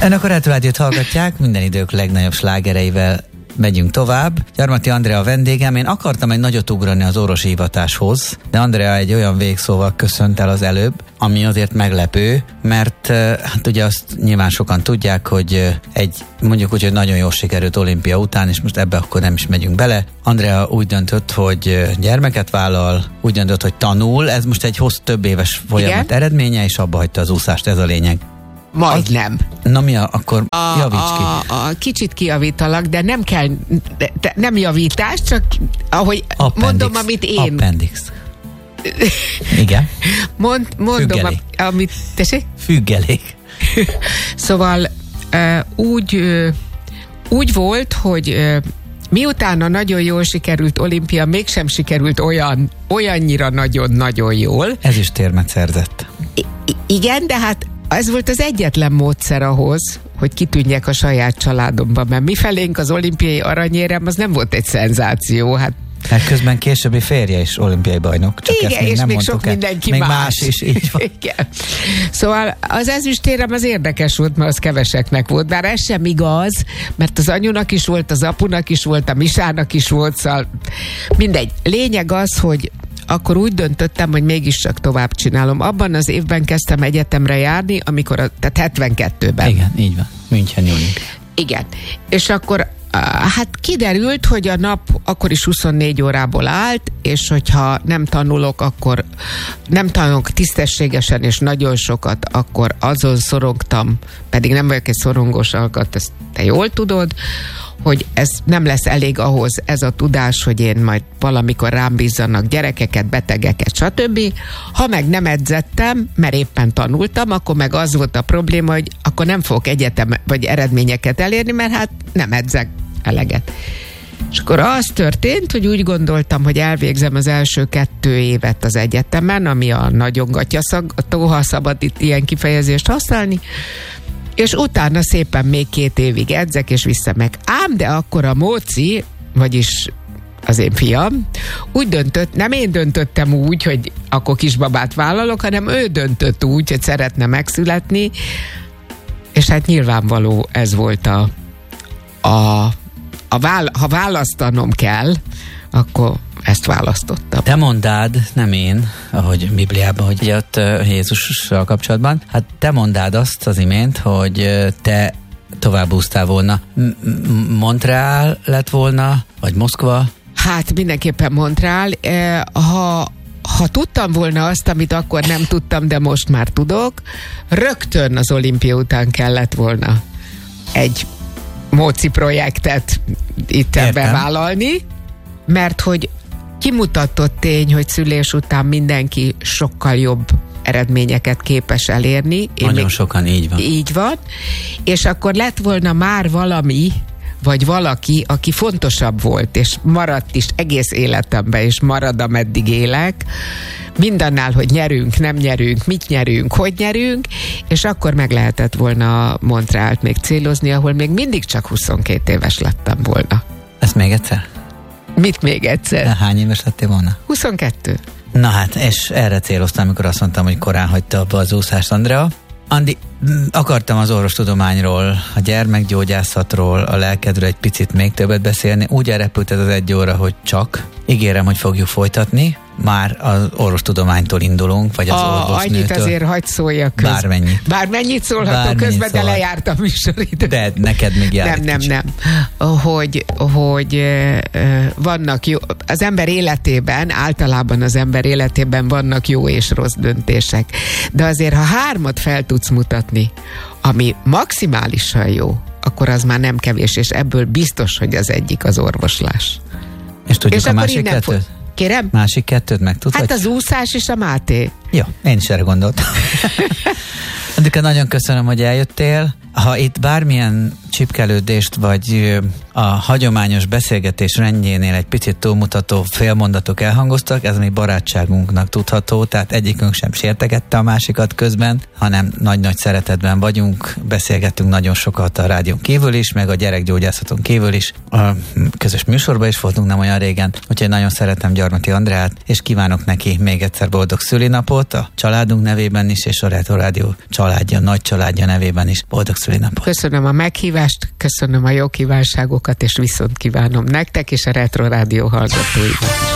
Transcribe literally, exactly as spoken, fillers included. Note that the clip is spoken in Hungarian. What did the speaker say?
Önök a Retrórádiót hallgatják, minden idők legnagyobb slágereivel megyünk tovább. Gyarmati Andrea a vendégem. Én akartam egy nagyot ugrani az orvosi hivatáshoz, de Andrea egy olyan végszóval köszönt el az előbb, ami azért meglepő, mert hát ugye azt nyilván sokan tudják, hogy egy mondjuk úgy, hogy nagyon jól sikerült olimpia után, és most ebbe akkor nem is megyünk bele. Andrea úgy döntött, hogy gyermeket vállal, úgy döntött, hogy tanul. Ez most egy hosszú több éves folyamat Igen? eredménye, és abba hagyta az úszást, ez a lényeg. Majdnem. Na mi a, akkor a, javíts ki. A, a, kicsit kijavítalak, de nem kell, de, de nem javítás, csak ahogy Appendix. mondom, amit én... Appendix. Igen. Mond, mondom, a, amit... Tessék? Függelék. Szóval uh, úgy, uh, úgy volt, hogy uh, miután a nagyon jól sikerült olimpia, mégsem sikerült olyan, olyannyira nagyon-nagyon jól. Ezüstérmet szerzett. I- igen, de hát ez volt az egyetlen módszer ahhoz, hogy kitűnjek a saját családomban, mert mifelénk az olimpiai aranyérem, az nem volt egy szenzáció, hát Hát közben későbbi férje is olimpiai bajnok. Csak igen, még és nem még sok el. mindenki még más. más is, így van. Igen. Szóval az ezüstérem az érdekes volt, mert az keveseknek volt, bár ez sem igaz, mert az anyunak is volt, az apunak is volt, a Misának is volt, szóval mindegy. Lényeg az, hogy akkor úgy döntöttem, hogy mégiscsak tovább csinálom. Abban az évben kezdtem egyetemre járni, amikor, a, tehát hetvenkettőben. Igen, így van. München Júling. Igen. És akkor hát kiderült, hogy a nap akkor is huszonnégy órából állt, és hogyha nem tanulok, akkor nem tanulok tisztességesen, és nagyon sokat, akkor azon szorongtam, pedig nem vagyok egy szorongós alkat, ezt te jól tudod, hogy ez nem lesz elég ahhoz, ez a tudás, hogy én majd valamikor rám bízzanak gyerekeket, betegeket, stb. Ha meg nem edzettem, mert éppen tanultam, akkor meg az volt a probléma, hogy akkor nem fogok egyetem vagy eredményeket elérni, mert hát nem edzek eleget. És akkor az történt, hogy úgy gondoltam, hogy elvégzem az első kettő évet az egyetemen, ami a nagyon gatyaszaggató, ha szabad itt ilyen kifejezést használni, és utána szépen még két évig edzek, és visszamek. Ám, de akkor a Móci, vagyis az én fiam, úgy döntött, nem én döntöttem úgy, hogy akkor kisbabát vállalok, hanem ő döntött úgy, hogy szeretne megszületni, és hát nyilvánvaló ez volt a, a, a vála, ha választanom kell, akkor ezt választottam. Te mondád, nem én, ahogy Bibliában, hogy ott Jézussal kapcsolatban, hát te mondád azt az imént, hogy te tovább úsztál volna. Montreal lett volna, vagy Moszkva? Hát mindenképpen Montreal. Ha, ha tudtam volna azt, amit akkor nem tudtam, de most már tudok, rögtön az olimpia után kellett volna egy Móci projektet itt bevállalni, mert hogy kimutatott tény, hogy szülés után mindenki sokkal jobb eredményeket képes elérni. Én Nagyon még, sokan így van. Így van. És akkor lett volna már valami, vagy valaki, aki fontosabb volt, és maradt is egész életemben, és marad, ameddig élek, mindannál, hogy nyerünk, nem nyerünk, mit nyerünk, hogy nyerünk, és akkor meg lehetett volna Montrealt még célozni, ahol még mindig csak huszonkét éves lettem volna. Ezt még egyszer? Mit még egyszer? De hány éves lettél volna? huszonkettő. Na hát, és erre céloztam, amikor azt mondtam, hogy korán hagyta abba az úszást, Andrea. Andi, akartam az orvostudományról, a gyermekgyógyászatról, a lelkedről egy picit még többet beszélni. Úgy elrepült ez az egy óra, hogy csak. Ígérem, hogy fogjuk folytatni. Már az orvostudománytól indulunk, vagy az a, orvosnőtől. Annyit azért hagy szóljak közben. Bármennyit. Bármennyit szólhatok Bármennyit közben, szólhat. de lejárt a műsoridő. De neked még jár. Nem, nem, nem. Hogy, hogy uh, vannak jó, az ember életében, általában az ember életében vannak jó és rossz döntések. De azért, ha hármat fel tudsz mutatni, ami maximálisan jó, akkor az már nem kevés, és ebből biztos, hogy az egyik az orvoslás. És tudjuk és a másik kettőt? Fo- Kérem? Másik kettőt megtudhatjuk? Hát az úszás és a Máté. Jó, én is erre gondoltam. Andika, nagyon köszönöm, hogy eljöttél. Ha itt bármilyen csipkelődést, vagy a hagyományos beszélgetés rendjénél egy picit túlmutató félmondatok elhangoztak, ez a mi barátságunknak tudható, tehát egyikünk sem sértegette a másikat közben, hanem nagy-nagy szeretetben vagyunk, beszélgettünk nagyon sokat a rádión kívül is, meg a gyerekgyógyászaton kívül is. A közös műsorban is voltunk nem olyan régen, úgyhogy nagyon szeretem Gyarmati Andreát, és kívánok neki még egyszer boldog szülinapot, a családunk nevében is, és a Retro Rádió családja, nagy családja nevében is boldog szülinapot. Köszönöm a meghívást, köszönöm a jó kívánságokat, és viszont kívánom nektek és a Retro Rádió hallgatóinak.